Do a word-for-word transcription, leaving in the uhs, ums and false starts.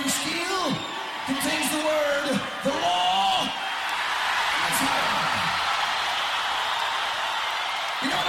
Rolling Steel contains the word, the law, and the time. You know